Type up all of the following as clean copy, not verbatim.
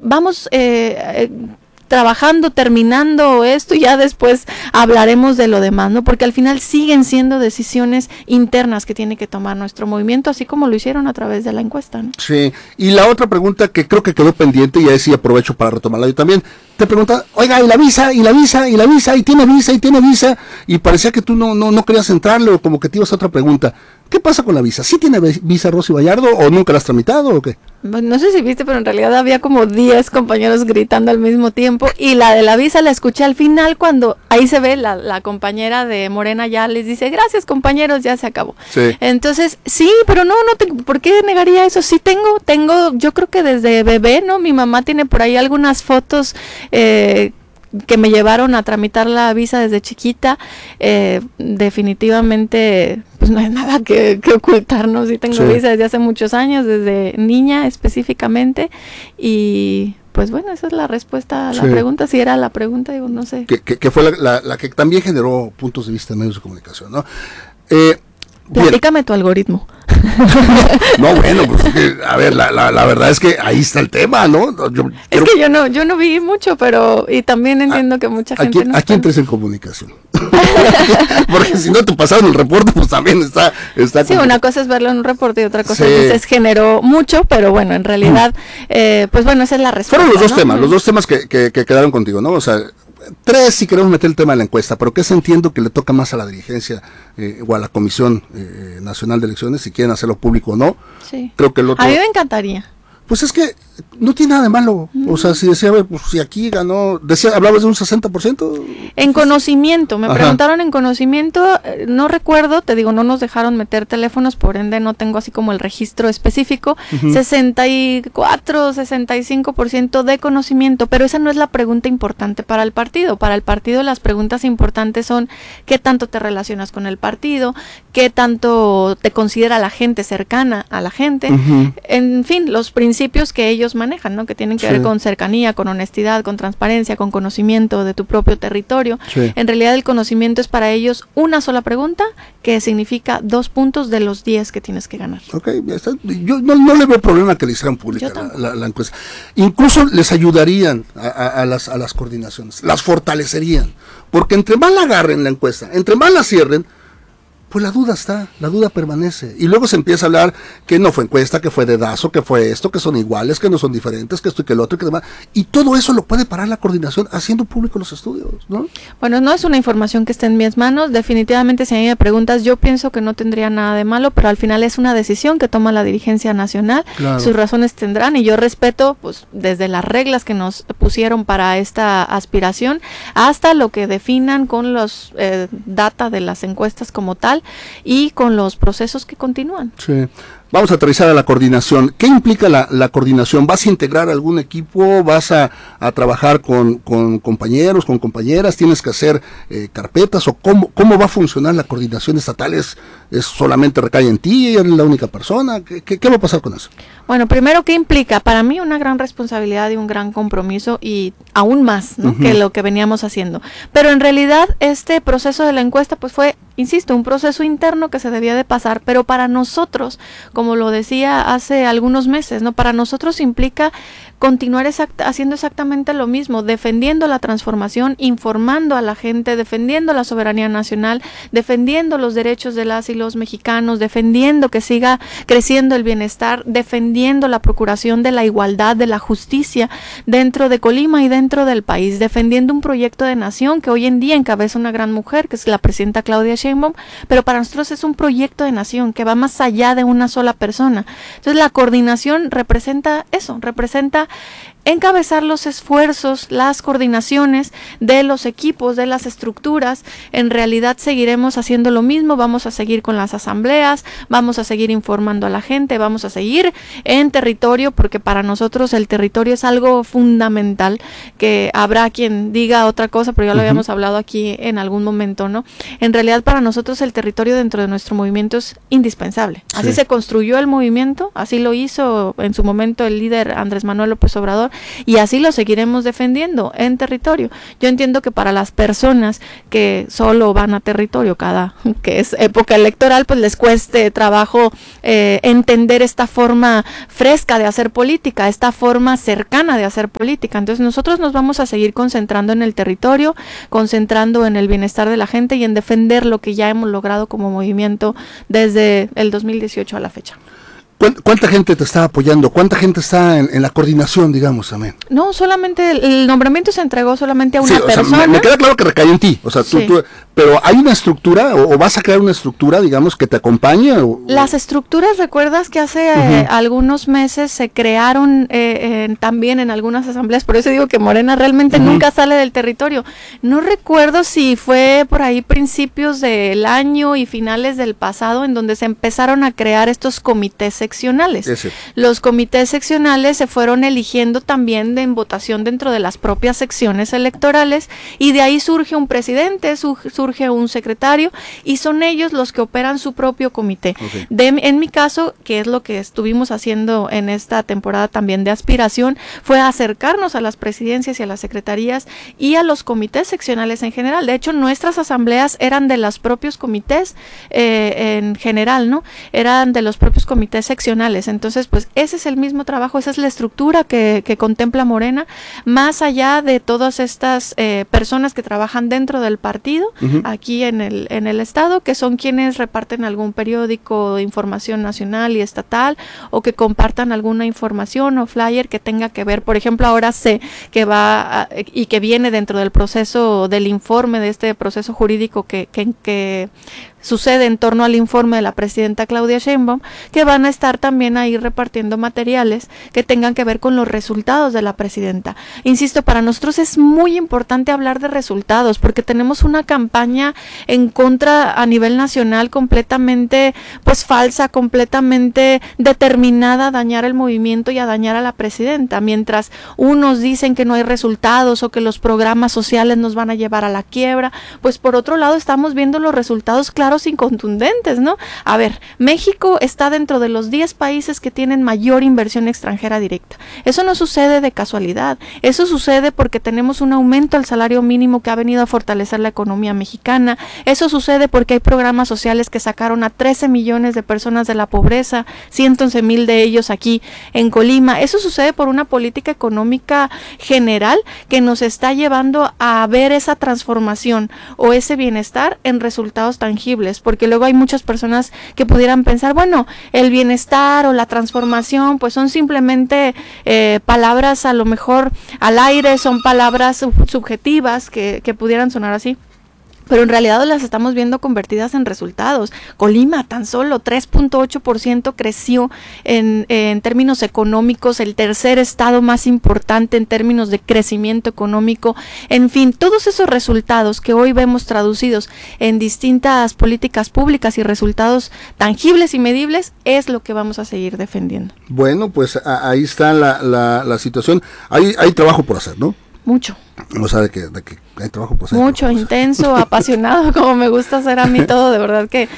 vamos trabajando, terminando esto, y ya después hablaremos de lo demás, ¿no? Porque al final siguen siendo decisiones internas que tiene que tomar nuestro movimiento, así como lo hicieron a través de la encuesta, ¿no? Sí, y la otra pregunta que creo que quedó pendiente, y ahí sí aprovecho para retomarla yo también, te pregunta, oiga, y la visa, y tiene visa, y parecía que tú no querías entrarle, o como que te ibas a otra pregunta. ¿Qué pasa con la visa? ¿Sí tiene visa Rosy Vallardo, o nunca la has tramitado, o qué? No sé si viste, pero en realidad había como 10 compañeros gritando al mismo tiempo, y la de la visa la escuché al final, cuando ahí se ve la compañera de Morena ya les dice, gracias compañeros, ya se acabó. Sí. Entonces, sí, pero ¿por qué negaría eso? Sí tengo, yo creo que desde bebé, ¿no? Mi mamá tiene por ahí algunas fotos que me llevaron a tramitar la visa desde chiquita. Definitivamente pues no hay nada que ocultarnos. Sí tengo visa desde hace muchos años, desde niña específicamente, y pues bueno, esa es la respuesta a la pregunta. Si era la pregunta, digo, no sé. Que fue la que también generó puntos de vista en medios de comunicación, ¿no? Platícame tu algoritmo. No, bueno, pues a ver, la verdad es que ahí está el tema, ¿no? Es que yo no vi mucho, pero y también entiendo que mucha gente no. ¿A quién traes en comunicación? Porque si no te pasaron el reporte, pues también está sí, una cosa es verlo en un reporte y otra cosa es generó mucho, pero bueno, en realidad, pues bueno, esa es la respuesta. Fueron los dos temas que quedaron contigo, ¿no? O sea, 3 si queremos meter el tema de la encuesta, pero que entiendo que le toca más a la dirigencia o a la Comisión Nacional de Elecciones, si quieren hacerlo público o no. Sí. Creo que el otro... A mí me encantaría. Pues es que no tiene nada de malo. O sea, si decía, pues si aquí ganó, hablabas de un 60%. En conocimiento, me preguntaron en conocimiento, no recuerdo, te digo, no nos dejaron meter teléfonos, por ende no tengo así como el registro específico, 64, 65% de conocimiento, pero esa no es la pregunta importante para el partido. Para el partido las preguntas importantes son qué tanto te relacionas con el partido, qué tanto te considera la gente cercana a la gente, en fin, los principios que ellos manejan, ¿no? Que tienen que ver con cercanía, con honestidad, con transparencia, con conocimiento de tu propio territorio. En realidad el conocimiento es para ellos una sola pregunta que significa 2 puntos de los 10 que tienes que ganar. Ok, yo no le veo problema que le hicieran pública la encuesta. Incluso les ayudarían a las coordinaciones, las fortalecerían, porque entre más la agarren la encuesta, entre más la cierren, pues la duda permanece, y luego se empieza a hablar que no fue encuesta, que fue dedazo, que fue esto, que son iguales, que no son diferentes, que esto y que el otro y que demás, y todo eso lo puede parar la coordinación haciendo público los estudios, ¿no? Bueno, no es una información que esté en mis manos, definitivamente si a mí me preguntas, yo pienso que no tendría nada de malo, pero al final es una decisión que toma la dirigencia nacional, sus razones tendrán, y yo respeto pues desde las reglas que nos pusieron para esta aspiración, hasta lo que definan con los data de las encuestas como tal, y con los procesos que continúan. Sí. Vamos a aterrizar a la coordinación. ¿Qué implica la coordinación? ¿Vas a integrar algún equipo? ¿Vas a trabajar con compañeros, con compañeras? ¿Tienes que hacer carpetas? ¿O cómo va a funcionar la coordinación estatal? ¿Es solamente recae en ti? ¿Eres la única persona? ¿Qué va a pasar con eso? Bueno, primero, ¿qué implica? Para mí una gran responsabilidad y un gran compromiso, y aún más, ¿no? Que lo que veníamos haciendo. Pero en realidad este proceso de la encuesta pues fue, insisto, un proceso interno que se debía de pasar, pero para nosotros, como lo decía hace algunos meses, ¿no? Para nosotros implica continuar haciendo exactamente lo mismo, defendiendo la transformación, informando a la gente, defendiendo la soberanía nacional, defendiendo los derechos de las y los mexicanos, defendiendo que siga creciendo el bienestar, defendiendo la procuración de la igualdad, de la justicia dentro de Colima y dentro del país, defendiendo un proyecto de nación que hoy en día encabeza una gran mujer, que es la presidenta Claudia Sheinbaum, pero para nosotros es un proyecto de nación que va más allá de una sola persona. Entonces la coordinación representa eso, representa encabezar los esfuerzos, las coordinaciones de los equipos, de las estructuras. En realidad seguiremos haciendo lo mismo, vamos a seguir con las asambleas, vamos a seguir informando a la gente, vamos a seguir en territorio, porque para nosotros el territorio es algo fundamental, que habrá quien diga otra cosa, pero ya lo habíamos hablado aquí en algún momento, ¿no? En realidad para nosotros el territorio dentro de nuestro movimiento es indispensable. Así se construye construyó el movimiento, así lo hizo en su momento el líder Andrés Manuel López Obrador, y así lo seguiremos defendiendo en territorio. Yo entiendo que para las personas que solo van a territorio que es época electoral, pues les cueste trabajo entender esta forma fresca de hacer política, esta forma cercana de hacer política. Entonces nosotros nos vamos a seguir concentrando en el territorio, concentrando en el bienestar de la gente y en defender lo que ya hemos logrado como movimiento desde el 2018 a la fecha. ¿Cuánta gente te está apoyando? ¿Cuánta gente está en la coordinación, digamos, también? No, solamente el nombramiento se entregó solamente a una persona. Sea, me queda claro que recae en ti, o sea, pero ¿hay una estructura o vas a crear una estructura, digamos, que te acompañe? Las estructuras, ¿recuerdas que hace algunos meses se crearon también en algunas asambleas? Por eso digo que Morena realmente nunca sale del territorio. No recuerdo si fue por ahí principios del año y finales del pasado en donde se empezaron a crear estos comités seccionales. Los comités seccionales se fueron eligiendo también en votación dentro de las propias secciones electorales y de ahí surge un presidente, surge un secretario y son ellos los que operan su propio comité. En mi caso, que es lo que estuvimos haciendo en esta temporada también de aspiración, fue acercarnos a las presidencias y a las secretarías y a los comités seccionales en general. De hecho, nuestras asambleas eran de los propios comités en general, ¿no? Eran de los propios comités seccionales. Entonces, pues ese es el mismo trabajo, esa es la estructura que contempla Morena, más allá de todas estas personas que trabajan dentro del partido, aquí en el estado, que son quienes reparten algún periódico de información nacional y estatal, o que compartan alguna información o flyer que tenga que ver, por ejemplo, ahora sé que va y que viene dentro del proceso del informe de este proceso jurídico que sucede en torno al informe de la presidenta Claudia Sheinbaum, que van a estar también ahí repartiendo materiales que tengan que ver con los resultados de la presidenta. Insisto, para nosotros es muy importante hablar de resultados, porque tenemos una campaña en contra a nivel nacional completamente pues falsa, completamente determinada a dañar el movimiento y a dañar a la presidenta, mientras unos dicen que no hay resultados o que los programas sociales nos van a llevar a la quiebra, pues por otro lado estamos viendo los resultados claros y contundentes, ¿no? A ver, México está dentro de los 10 países que tienen mayor inversión extranjera directa. Eso no sucede de casualidad, eso sucede porque tenemos un aumento al salario mínimo que ha venido a fortalecer la economía mexicana, eso sucede porque hay programas sociales que sacaron a 13 millones de personas de la pobreza, 111,000 de ellos aquí en Colima, eso sucede por una política económica general que nos está llevando a ver esa transformación o ese bienestar en resultados tangibles, porque luego hay muchas personas que pudieran pensar, bueno, el bienestar o la transformación pues son simplemente palabras a lo mejor al aire, son palabras subjetivas que pudieran sonar así. Pero en realidad las estamos viendo convertidas en resultados. Colima tan solo 3.8% creció en términos económicos, el tercer estado más importante en términos de crecimiento económico. En fin, todos esos resultados que hoy vemos traducidos en distintas políticas públicas y resultados tangibles y medibles es lo que vamos a seguir defendiendo. Bueno, pues ahí está la situación. Hay trabajo por hacer, ¿no? Mucho. O sea, de que hay trabajo por hacer. Mucho, intenso, apasionado, como me gusta hacer a mí todo, de verdad que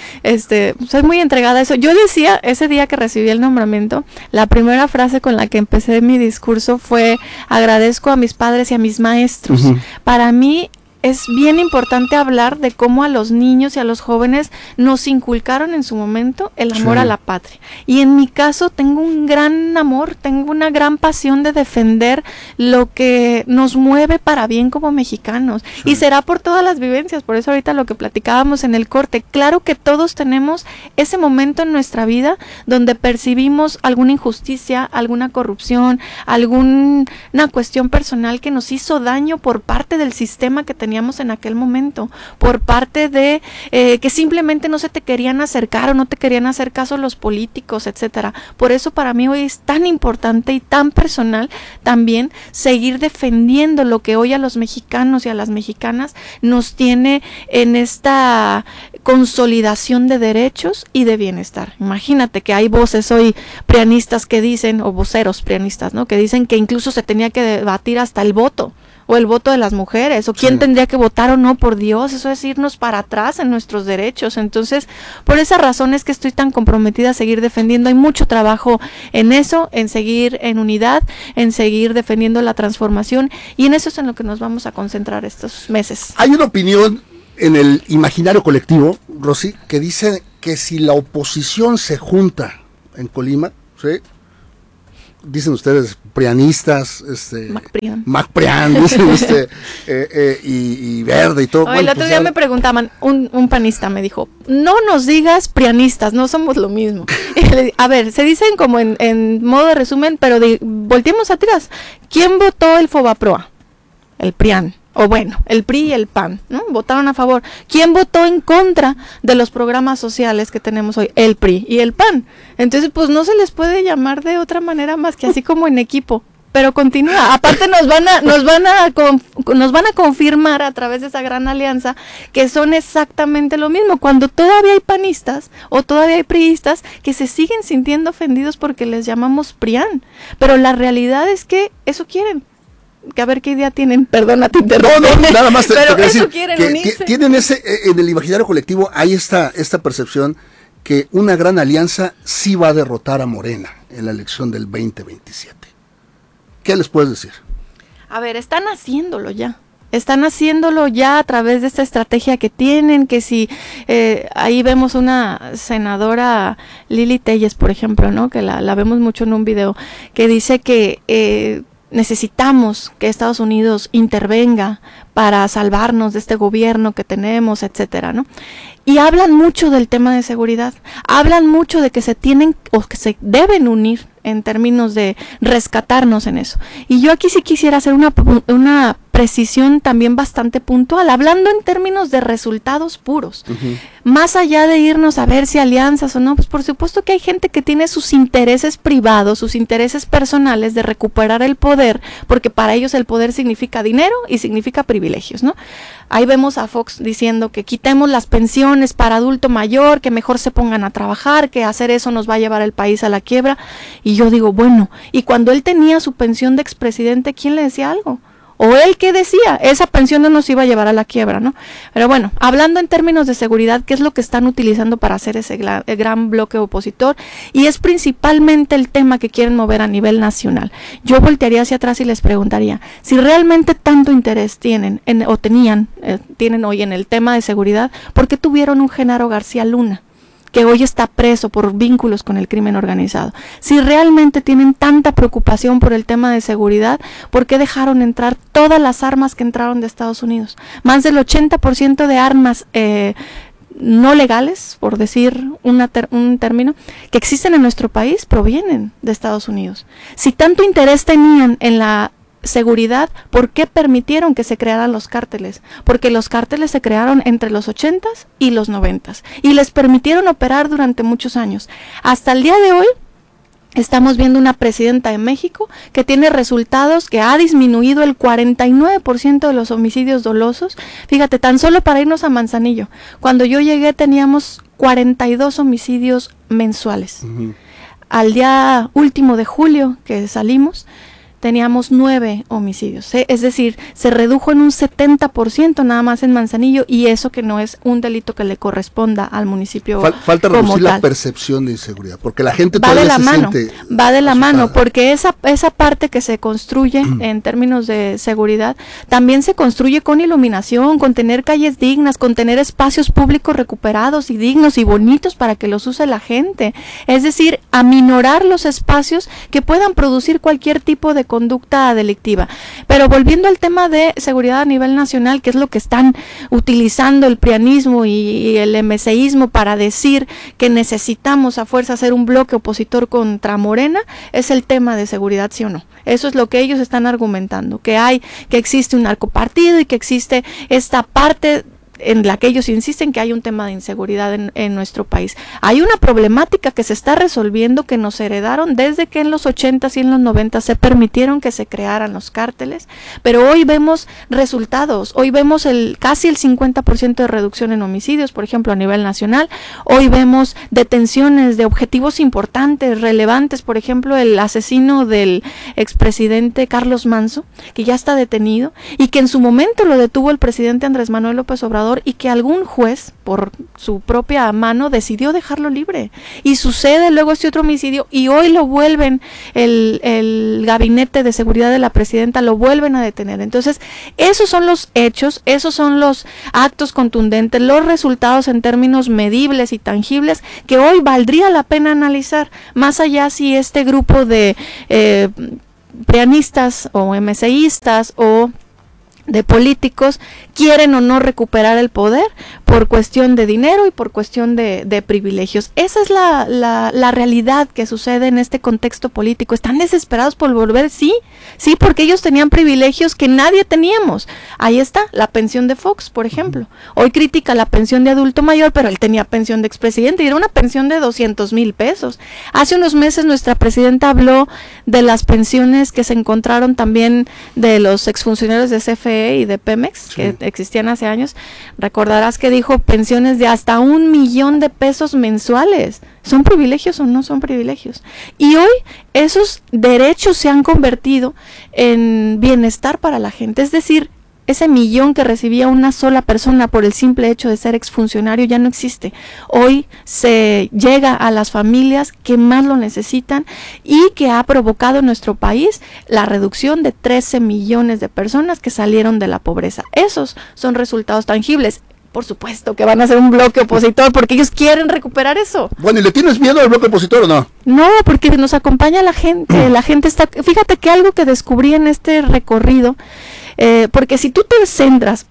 soy muy entregada a eso. Yo decía, ese día que recibí el nombramiento, la primera frase con la que empecé mi discurso fue: agradezco a mis padres y a mis maestros. Para mí es bien importante hablar de cómo a los niños y a los jóvenes nos inculcaron en su momento el amor a la patria. Y en mi caso tengo un gran amor, tengo una gran pasión de defender lo que nos mueve para bien como mexicanos. Y será por todas las vivencias, por eso ahorita lo que platicábamos en el corte. Claro que todos tenemos ese momento en nuestra vida donde percibimos alguna injusticia, alguna corrupción, alguna cuestión personal que nos hizo daño por parte del sistema que teníamos en aquel momento, por parte de que simplemente no se te querían acercar o no te querían hacer caso los políticos, etcétera. Por eso para mí hoy es tan importante y tan personal también seguir defendiendo lo que hoy a los mexicanos y a las mexicanas nos tiene en esta consolidación de derechos y de bienestar. Imagínate que hay voces hoy prianistas que dicen, o voceros prianistas, ¿no?, que dicen que incluso se tenía que debatir hasta el voto. o el voto de las mujeres, o quién tendría que votar o no, por Dios, eso es irnos para atrás en nuestros derechos. Entonces, por esa razón es que estoy tan comprometida a seguir defendiendo. Hay mucho trabajo en eso, en seguir en unidad, en seguir defendiendo la transformación, y en eso es en lo que nos vamos a concentrar estos meses. Hay una opinión en el imaginario colectivo, Rosy, que dice que si la oposición se junta en Colima, ¿sí?, dicen ustedes prianistas, MacPrian, dicen y Verde y todo. El otro día me preguntaban, un panista me dijo, no nos digas prianistas, no somos lo mismo. A ver, se dicen como en modo de resumen, pero volteemos atrás. ¿Quién votó el Fobaproa? El PRIAN. O bueno, el PRI y el PAN, ¿no? Votaron a favor. ¿Quién votó en contra de los programas sociales que tenemos hoy? El PRI y el PAN. Entonces, pues no se les puede llamar de otra manera más que así como en equipo. Pero continúa. Aparte nos van a confirmar a través de esa gran alianza que son exactamente lo mismo. Cuando todavía hay panistas o todavía hay priistas que se siguen sintiendo ofendidos porque les llamamos PRIAN. Pero la realidad es que eso quieren. Que a ver qué idea tienen, perdona, te interrumpo. No, nada más pero te eso decir quieren unirse. Tienen en el imaginario colectivo hay esta percepción que una gran alianza sí va a derrotar a Morena en la elección del 2027. ¿Qué les puedes decir? A ver, están haciéndolo ya a través de esta estrategia que tienen, que si ahí vemos una senadora, Lili Telles, por ejemplo, ¿no? Que la vemos mucho en un video, que dice que necesitamos que Estados Unidos intervenga para salvarnos de este gobierno que tenemos, etcétera, ¿no? Y hablan mucho del tema de seguridad, hablan mucho de que se tienen o que se deben unir en términos de rescatarnos en eso. Y yo aquí sí quisiera hacer una precisión también bastante puntual, hablando en términos de resultados puros. Uh-huh. Más allá de irnos a ver si alianzas o no, pues por supuesto que hay gente que tiene sus intereses privados, sus intereses personales de recuperar el poder, porque para ellos el poder significa dinero y significa privilegios, ¿no? Ahí vemos a Fox diciendo que quitemos las pensiones para adulto mayor, que mejor se pongan a trabajar, que hacer eso nos va a llevar al país a la quiebra. Y yo digo, bueno, y cuando él tenía su pensión de expresidente, ¿quién le decía algo? ¿O él qué decía? Esa pensión no nos iba a llevar a la quiebra, ¿no? Pero bueno, hablando en términos de seguridad, ¿qué es lo que están utilizando para hacer ese gran bloque opositor? Y es principalmente el tema que quieren mover a nivel nacional. Yo voltearía hacia atrás y les preguntaría, si realmente tanto interés tienen tienen hoy en el tema de seguridad, ¿por qué tuvieron un Genaro García Luna, que hoy está preso por vínculos con el crimen organizado? Si realmente tienen tanta preocupación por el tema de seguridad, ¿por qué dejaron entrar todas las armas que entraron de Estados Unidos? Más del 80% de armas no legales, por decir un término, que existen en nuestro país provienen de Estados Unidos. Si tanto interés tenían en la seguridad, ¿por qué permitieron que se crearan los cárteles? Porque los cárteles se crearon entre los 80s y los 90s y les permitieron operar durante muchos años. Hasta el día de hoy estamos viendo una presidenta de México que tiene resultados que ha disminuido el 49% de los homicidios dolosos. Fíjate, tan solo para irnos a Manzanillo, cuando yo llegué teníamos 42 homicidios mensuales. Uh-huh. Al día último de julio que salimos, teníamos 9 homicidios, es decir, se redujo en un 70% nada más en Manzanillo, y eso que no es un delito que le corresponda al municipio. Falta reducir la percepción de inseguridad, porque la gente todavía va de la mano, porque esa parte que se construye en términos de seguridad, también se construye con iluminación, con tener calles dignas, con tener espacios públicos recuperados y dignos y bonitos para que los use la gente, es decir, aminorar los espacios que puedan producir cualquier tipo de conducta delictiva. Pero volviendo al tema de seguridad a nivel nacional, que es lo que están utilizando el prianismo y el MCismo para decir que necesitamos a fuerza hacer un bloque opositor contra Morena, es el tema de seguridad, ¿sí o no? Eso es lo que ellos están argumentando, que existe un narcopartido y que existe esta parte en la que ellos insisten que hay un tema de inseguridad en nuestro país. Hay una problemática que se está resolviendo, que nos heredaron desde que en los 80s y en los 90s se permitieron que se crearan los cárteles, pero hoy vemos resultados, hoy vemos casi el 50% de reducción en homicidios, por ejemplo, a nivel nacional. Hoy vemos detenciones de objetivos importantes, relevantes, por ejemplo, el asesino del expresidente Carlos Manzo, que ya está detenido, y que en su momento lo detuvo el presidente Andrés Manuel López Obrador, y que algún juez, por su propia mano, decidió dejarlo libre. Y sucede luego este otro homicidio, y hoy lo vuelven, el gabinete de seguridad de la presidenta lo vuelven a detener. Entonces, esos son los hechos, esos son los actos contundentes, los resultados en términos medibles y tangibles, que hoy valdría la pena analizar, más allá si este grupo de prianistas o MCIstas o de políticos quieren o no recuperar el poder por cuestión de dinero y por cuestión de privilegios. Esa es la realidad que sucede en este contexto político. ¿Están desesperados por volver? Sí, porque ellos tenían privilegios que nadie teníamos. Ahí está, la pensión de Fox, por ejemplo. Hoy critica la pensión de adulto mayor, pero él tenía pensión de expresidente y era una pensión de 200,000 pesos. Hace unos meses nuestra presidenta habló de las pensiones que se encontraron también de los exfuncionarios de CFE y de Pemex, que existían hace años. Recordarás que dijo pensiones de hasta 1,000,000 de pesos mensuales. ¿Son privilegios o no son privilegios? Y hoy esos derechos se han convertido en bienestar para la gente. Es decir, ese 1,000,000 que recibía una sola persona por el simple hecho de ser exfuncionario ya no existe. Hoy se llega a las familias que más lo necesitan y que ha provocado en nuestro país la reducción de 13 millones de personas que salieron de la pobreza. Esos son resultados tangibles. Por supuesto que van a ser un bloque opositor porque ellos quieren recuperar eso. Bueno, ¿y le tienes miedo al bloque opositor o no? No, porque nos acompaña la gente. La gente está... Fíjate que algo que descubrí en este recorrido, porque si tú te centras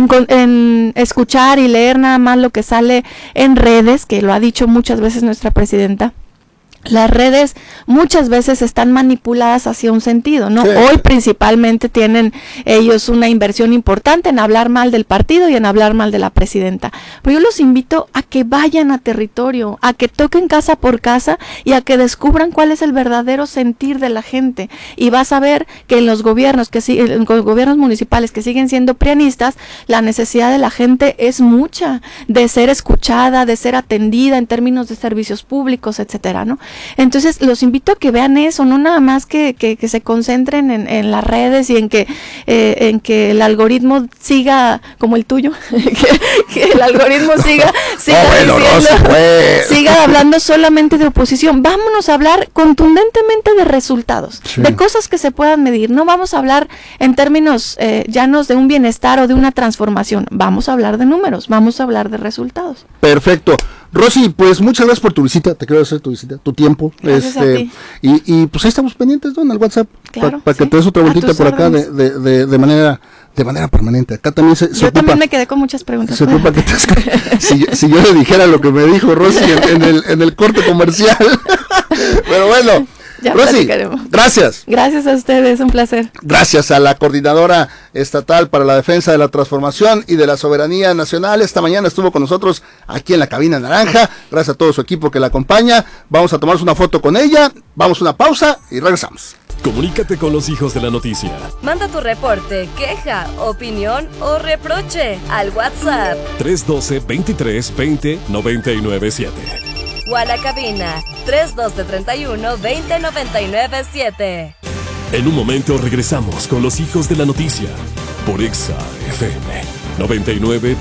en escuchar y leer nada más lo que sale en redes, que lo ha dicho muchas veces nuestra presidenta, las redes muchas veces están manipuladas hacia un sentido, ¿no? Sí. Hoy principalmente tienen ellos una inversión importante en hablar mal del partido y en hablar mal de la presidenta. Pero yo los invito a que vayan a territorio, a que toquen casa por casa y a que descubran cuál es el verdadero sentir de la gente. Y vas a ver que en los gobiernos en los gobiernos municipales que siguen siendo prianistas, la necesidad de la gente es mucha, de ser escuchada, de ser atendida en términos de servicios públicos, etcétera, ¿no? Entonces los invito a que vean eso, no nada más que se concentren en las redes y en que el algoritmo siga como el tuyo, que el algoritmo siga siga hablando solamente de oposición. Vámonos a hablar contundentemente de resultados, de cosas que se puedan medir. No vamos a hablar en términos llanos de un bienestar o de una transformación. Vamos a hablar de números, vamos a hablar de resultados. Perfecto. Rosy, pues muchas gracias por tu visita, te quiero hacer tu visita, tu tiempo. Gracias a ti. Y pues ahí estamos pendientes, ¿no? En el WhatsApp, claro, para que te des otra vueltita por acá de manera permanente. Acá también se Yo también me quedé con muchas preguntas. Se ocupa que si yo le dijera lo que me dijo Rosy en el corte comercial. Pero bueno. Ya Rosy, gracias. Gracias a ustedes, un placer. Gracias a la Coordinadora Estatal para la Defensa de la Transformación y de la Soberanía Nacional. Esta mañana estuvo con nosotros aquí en la cabina naranja. Gracias a todo su equipo que la acompaña. Vamos a tomarnos una foto con ella. Vamos a una pausa y regresamos. Comunícate con los hijos de la noticia. Manda tu reporte, queja, opinión o reproche al WhatsApp 312-23-20-997. O a la cabina 312-31-20-997. En un momento regresamos con los hijos de la noticia por Exa FM 99.7.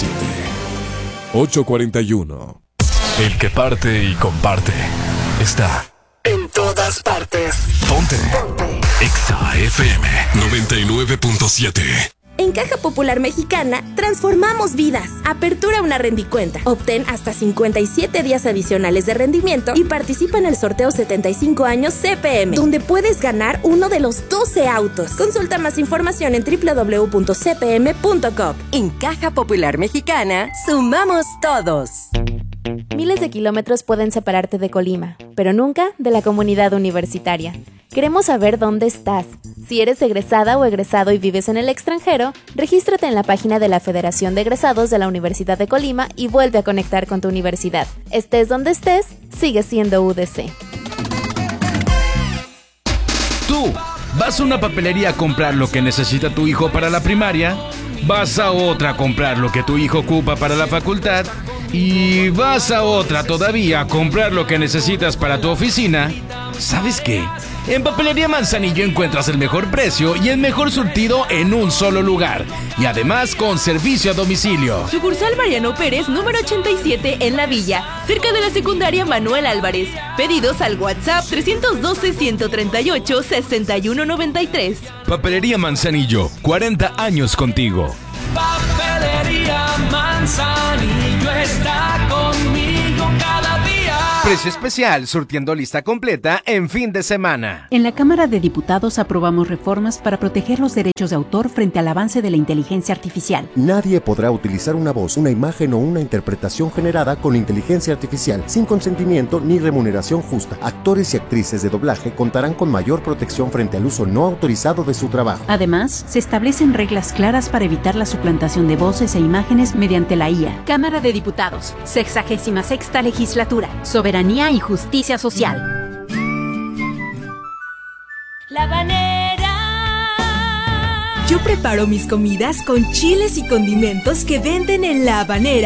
841. El que parte y comparte está en todas partes. Ponte. Exa FM 99.7. En Caja Popular Mexicana, transformamos vidas. Apertura una rendicuenta. Obtén hasta 57 días adicionales de rendimiento y participa en el sorteo 75 años CPM, donde puedes ganar uno de los 12 autos. Consulta más información en www.cpm.com. En Caja Popular Mexicana, sumamos todos. Miles de kilómetros pueden separarte de Colima, pero nunca de la comunidad universitaria. Queremos saber dónde estás. Si eres egresada o egresado y vives en el extranjero, regístrate en la página de la Federación de Egresados de la Universidad de Colima y vuelve a conectar con tu universidad. Estés donde estés, sigue siendo UDC. Tú, ¿vas a una papelería a comprar lo que necesita tu hijo para la primaria? ¿Vas a otra a comprar lo que tu hijo ocupa para la facultad? ¿Y vas a otra todavía a comprar lo que necesitas para tu oficina? ¿Sabes qué? En Papelería Manzanillo encuentras el mejor precio y el mejor surtido en un solo lugar. Y además con servicio a domicilio. Sucursal Mariano Pérez, número 87 en La Villa, cerca de la secundaria Manuel Álvarez. Pedidos al WhatsApp 312-138-6193. Papelería Manzanillo, 40 años contigo. Papelería Manzanillo está conmigo cada día. Precio especial, surtiendo lista completa en fin de semana. En la Cámara de Diputados aprobamos reformas para proteger los derechos de autor frente al avance de la inteligencia artificial. Nadie podrá utilizar una voz, una imagen o una interpretación generada con inteligencia artificial sin consentimiento ni remuneración justa. Actores y actrices de doblaje contarán con mayor protección frente al uso no autorizado de su trabajo. Además, se establecen reglas claras para evitar la suplantación de voces e imágenes mediante la IA. Cámara de Diputados, 66ª Legislatura. Soberanía y justicia social. La Habanera. Yo preparo mis comidas con chiles y condimentos que venden en La Habanera.